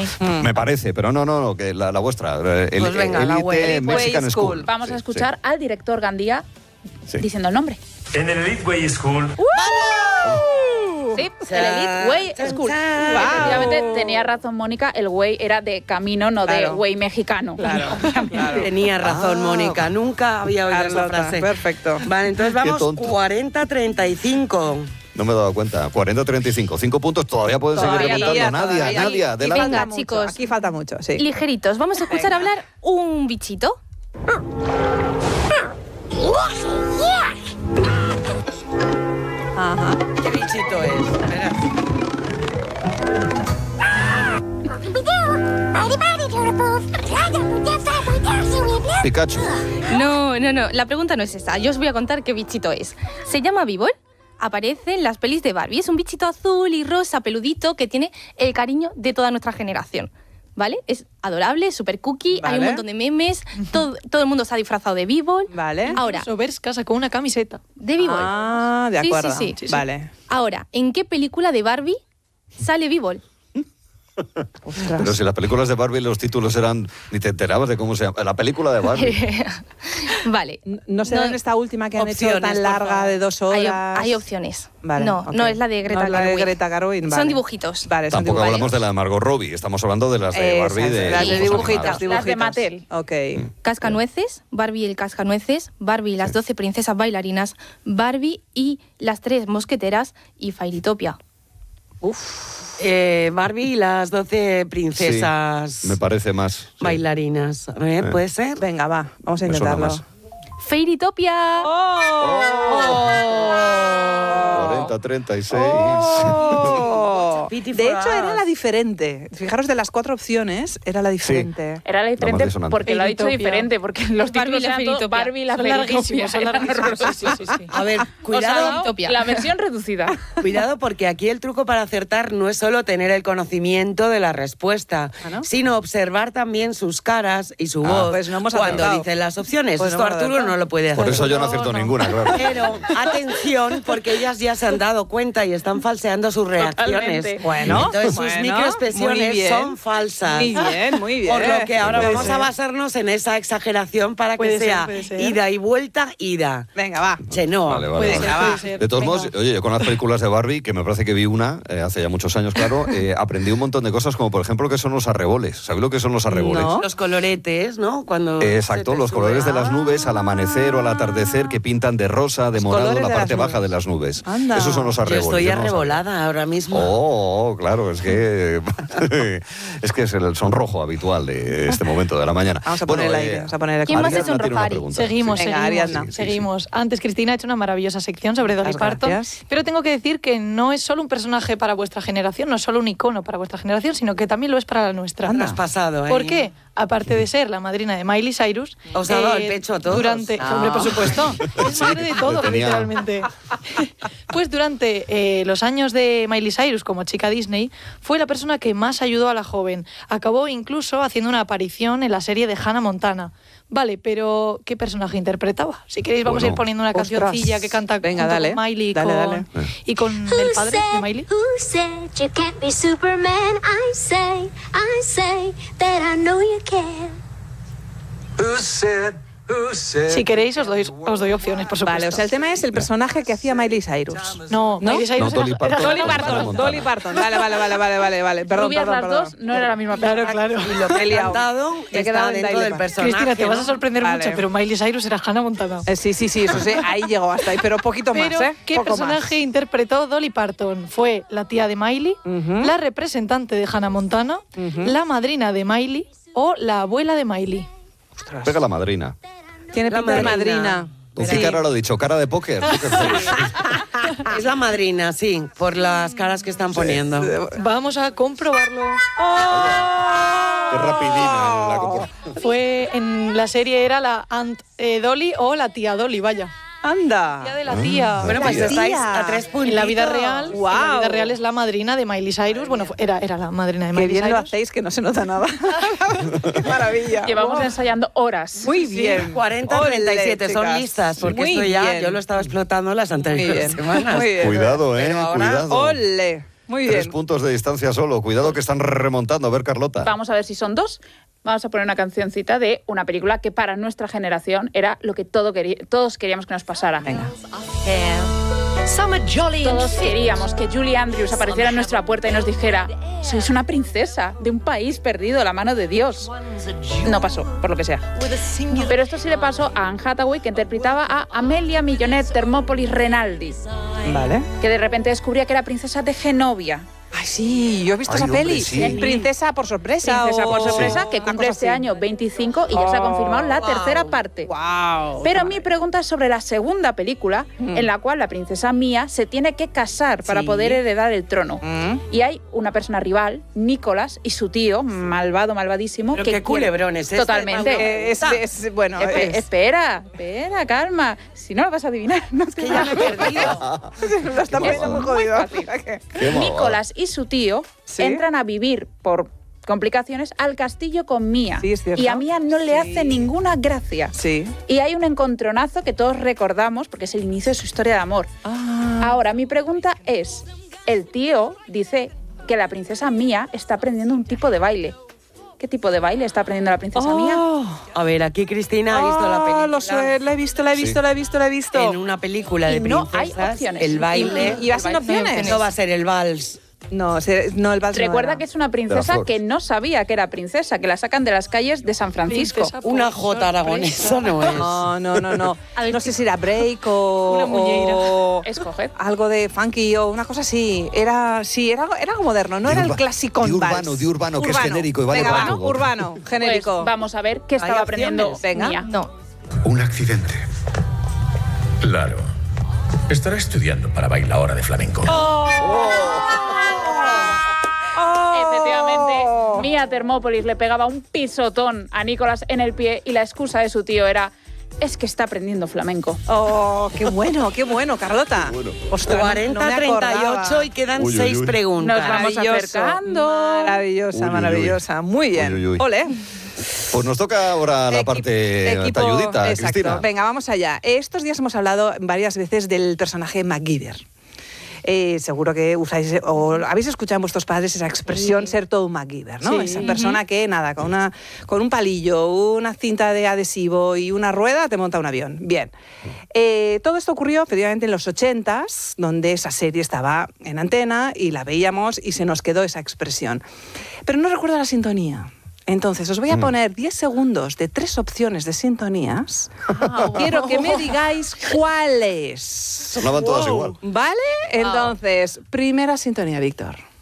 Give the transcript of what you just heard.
Disney. Me parece, pero no, que la vuestra. Pues venga, la Elite Elite Mexican Way School. Vamos a escuchar al director Gandía diciendo el nombre. En el Elite Way School. Sí, el Elite Way School. Efectivamente, tenía razón Mónica, el Way era de camino, no de Way mexicano. Claro. Tenía razón Mónica, nunca había oído esa frase. Perfecto. Vale, entonces vamos 40-35. No me he dado cuenta. 40-35. 5 puntos todavía pueden seguir remontando. Nadia, adelante. Venga, chicos. Aquí falta mucho, sí. Ligeritos, vamos a escuchar hablar un bichito. Ajá. ¿Qué bichito es? Verás. Pikachu. No, la pregunta no es esa. Yo os voy a contar qué bichito es. Se llama Bíbol. Aparece en las pelis de Barbie. Es un bichito azul y rosa, peludito, que tiene el cariño de toda nuestra generación. ¿Vale? Es adorable, súper cookie, Vale. hay un montón de memes, todo el mundo se ha disfrazado de Bíbol. Vale. Ahora, Sobers casa con una camiseta. de Bíbol. Ah, de Sí, acuerdo. sí. Vale. Ahora, ¿en qué película de Barbie sale Bíbol? Ostras. Pero si las películas de Barbie los títulos eran... Ni te enterabas de cómo se llama. La película de Barbie. Vale. ¿No será en esta última que han hecho opciones, tan por larga favor. de 2 horas? Hay opciones. Vale, no, ok. no es la de Greta No es la de Gerwig. Greta Gerwig, vale. Son dibujitos. Vale, son Tampoco dibujitos. hablamos de la de Margot Robbie. Estamos hablando de las de Barbie. Exacto, De las de dibujos dibujitos, animados. Las de Mattel. Ok. Cascanueces, Barbie y el Cascanueces, Barbie y las 12 princesas bailarinas, Barbie y las 3 mosqueteras y Fairytopia. Barbie y las 12 princesas Sí, me parece más. Sí. bailarinas. A ver, ¿puede ser? Venga, va, vamos a Me suena intentarlo. más. ¡Fairytopia! ¡Oh! 40-36. ¡Oh! Pity De for hecho, era us. la diferente. Fijaros, de las 4 opciones, era la diferente. Era la La diferente más disonante. porque lo ha dicho Fairytopia. diferente, porque los Barbie títulos la eran todo Fairytopia. Barbie y la Son Fairytopia. larguísimos, son Eran larguísimos. horrorosos. A ver, Os ha cuidado, dado Fairytopia. la versión reducida. cuidado, porque aquí el truco para acertar no es solo tener el conocimiento de la respuesta, ¿Ah, no? sino observar también sus caras y su voz pues no hemos cuando acertado. dicen las opciones. Pues no Esto hemos Arturo acertado. no lo puede hacer. Por eso yo no acierto ninguna, claro. Pero atención, porque ellas ya se han dado cuenta y están falseando sus reacciones. Totalmente. Bueno, Entonces sus bueno, microexpresiones muy bien. son falsas. Muy bien, muy bien. Por lo que ahora Puede vamos a ser. basarnos en esa exageración para que Puede ser, sea puede ser. ida y vuelta, ida. Venga, va. Chenoa. Vale, vale, Puede vale. ser, va. puede ser. De todos Venga. modos, oye, yo con las películas de Barbie, que me parece que vi una hace ya muchos años, claro, aprendí un montón de cosas, como por ejemplo qué son los arreboles. ¿Sabéis lo que son los arreboles? No. Los coloretes, ¿no? Cuando Exacto, se te los sube. colores de las nubes al amanecer o al atardecer que pintan de rosa, de Los morado colores la de parte las baja nubes. de las nubes. Anda. Esos son los Yo arreboles. estoy yo no lo sabía. arrebolada ahora mismo. Oh, claro, es que es que es el sonrojo habitual de este momento de la mañana. Vamos a poner el aire, vamos a poner el ¿Quién más Ariadna es un tiene una Rofari? pregunta. Seguimos, Venga, seguimos, Ariadna. Sí, sí, seguimos. Antes Cristina ha hecho una maravillosa sección sobre Dolly Muchas Parton, gracias. pero tengo que decir que no es solo un personaje para vuestra generación, no es solo un icono para vuestra generación, sino que también lo es para la nuestra. Anda. Has pasado, ¿eh? ¿Por qué? Aparte de ser la madrina de Miley Cyrus, Os ha dado el pecho a todos. Durante, Ah. hombre, por supuesto, es madre de todo, tenía- literalmente. Pues durante los años de Miley Cyrus como chica Disney, fue la persona que más ayudó a la joven. Acabó incluso haciendo una aparición en la serie de Hannah Montana. Vale, pero ¿qué personaje interpretaba? Si queréis vamos a ir Bueno. poniendo una Ostras. cancioncilla que canta Venga, junto dale. con Miley Dale. y con el padre de Miley. Who said you can't be Superman? I say that I know you can. Si queréis os doy opciones, por supuesto. Vale, o sea, el tema es el personaje que hacía Miley Cyrus. No, Miley Cyrus No, Dolly era Parton. Dolly Hannah Parton, Montana. Dolly Parton. Vale. Perdón, rubias perdón, las perdón. dos, no era la misma persona. Claro. Y lo que he liado. cantado Me he quedado está en dentro del Dolly personaje. Cristina, te vas a ¿no? sorprender Vale. mucho, pero Miley Cyrus era Hannah Montana. Sí, eso sí, ahí llegó hasta ahí, pero poquito Pero, más, ¿eh? ¿qué Poco personaje interpretó Dolly Parton? ¿Fue la tía de Miley, la representante de Hannah Montana, la madrina de Miley o la abuela de Miley? Pega la madrina. más. Tiene La pinta de madrina. madrina. ¿Con qué cara lo he dicho? ¿Cara de póker? Poker face. Es la madrina, sí, por las caras que están poniendo. Vamos a comprobarlo. Qué rapidina la compro. Fue en la serie era la Aunt Dolly o la tía Dolly, vaya. Anda. Tía de la tía. Bueno, pues Tía. estáis a 3 puntos. En la vida real, Guau. en la vida real es la madrina de Miley Cyrus. Bueno, era la madrina de Qué Miley bien lo Cyrus. hacéis, que no se nota nada. Qué maravilla. Llevamos Wow. ensayando horas. Muy bien. 40-37, Ole, son chicas. listas, porque Muy esto ya bien. yo lo estaba explotando las Muy anteriores bien. semanas. Muy bien. Cuidado, Pero ahora, cuidado. Ole. Muy 3 bien. puntos de distancia solo. Cuidado que están remontando. A ver, Carlota. Vamos a ver si son 2. Vamos a poner una cancioncita de una película que para nuestra generación era lo que todos queríamos que nos pasara. Venga. Todos queríamos que Julie Andrews apareciera en nuestra puerta y nos dijera: sois una princesa de un país perdido a la mano de Dios. No pasó, por lo que sea. Pero esto sí le pasó a Anne Hathaway, que interpretaba a Amelia Millonette Thermopolis Renaldi, Vale. que de repente descubría que era princesa de Genovia. Ay, sí, yo he visto Ay, esa hombre, peli. sí. Princesa por sorpresa. Princesa por o- sorpresa, que una cumple cosa este así. año 25 y ya se ha confirmado la tercera parte. Wow. Pero mi pregunta es sobre la segunda película, en la cual la princesa Mía se tiene que casar para Sí. poder heredar el trono. Mm. Y hay una persona rival, Nicolás, y su tío, malvadísimo, Pero que qué culebrón es este, Totalmente. Pablo. Bueno, Espera, calma. Si no lo vas a adivinar, no te Ya me he perdido. lo está poniendo muy jodido. fácil. Qué mamada. Nicolás y su tío Sí. entran a vivir por complicaciones al castillo con Mía. Sí, es cierto. Y a Mía no le hace ninguna gracia. Sí. Y hay un encontronazo que todos recordamos porque es el inicio de su historia de amor. Ah. Ahora, mi pregunta es, el tío dice que la princesa Mía está aprendiendo un tipo de baile. ¿Qué tipo de baile está aprendiendo la princesa Mía? A ver, aquí Cristina ha visto la película. Lo sé, la he visto. En una película de Y no hay princesas, opciones. el baile... ¿Y va sin No hay opciones? opciones. No va a ser el vals. No, el vals no Recuerda era. que es una De princesa las flores. que no sabía que era princesa, que la sacan de las calles de San Francisco. Princesa por Una jota aragonesa no es. No. No sé si era break Una muñeira. o Escoged. algo de funky o una cosa así. Era algo moderno, no De era el urba- clásico de urbano, que es genérico y vale Venga, para va, todo. urbano, genérico. Pues vamos a ver qué estaba ¿Hay aprendiendo opciones? Venga. Mía. No. Un accidente. Claro. Estará estudiando para bailadora de flamenco. Efectivamente, Mía Thermopolis le pegaba un pisotón a Nicolás en el pie y la excusa de su tío era: es que está aprendiendo flamenco. Oh, qué bueno, Carlota. Ostras, no me 40-38 acordaba. y quedan Uy, uy, 6 uy. preguntas. Nos vamos Maravilloso, acercando. Maravillosa, Uy, uy, uy. maravillosa. Muy bien. Uy, uy, uy. Ole. Pues nos toca ahora la parte talludita, exacto. Cristina. Venga, vamos allá. Estos días hemos hablado varias veces del personaje MacGyver. Seguro que usáis o habéis escuchado en vuestros padres esa expresión, ser todo un MacGyver, ¿no? Sí. Esa persona que, nada, con un palillo, una cinta de adhesivo y una rueda te monta un avión. Bien. Todo esto ocurrió efectivamente en los 80s, donde esa serie estaba en antena y la veíamos y se nos quedó esa expresión. Pero no recuerdo la sintonía. Entonces, os voy a poner 10 segundos de 3 opciones de sintonías. Quiero que me digáis cuáles. Sonaban todas igual. ¿Vale? Entonces, primera sintonía, Víctor.